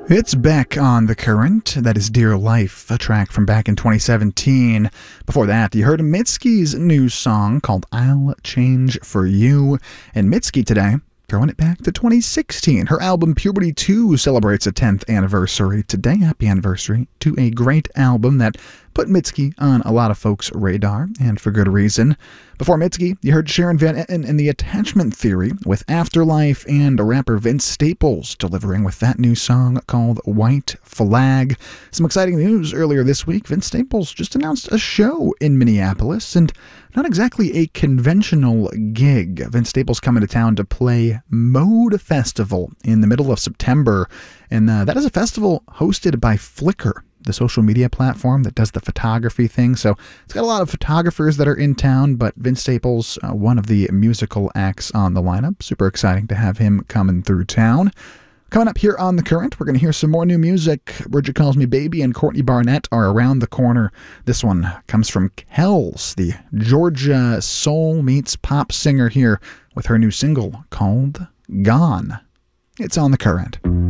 It's back on the current. That is Dear Life, a track from back in 2017. Before that, you heard Mitski's new song called I'll Change For You. And Mitski today, throwing it back to 2016. Her album Puberty 2 celebrates a 10th anniversary today. Happy anniversary to a great album that put Mitski on a lot of folks' radar, and for good reason. Before Mitski, you heard Sharon Van Etten and the Attachment Theory with Afterlife, and rapper Vince Staples delivering with that new song called White Flag. Some exciting news earlier this week. Vince Staples just announced a show in Minneapolis, and not exactly a conventional gig. Vince Staples coming to town to play Mode Festival in the middle of September, and that is a festival hosted by Flickr, the social media platform that does the photography thing. So it's got a lot of photographers that are in town, but Vince Staples, one of the musical acts on the lineup. Super exciting to have him coming through town. Coming up here on The Current, we're going to hear some more new music. Bridget Calls Me Baby and Courtney Barnett are around the corner. This one comes from Kells, the Georgia soul meets pop singer here with her new single called Gone. It's on The Current.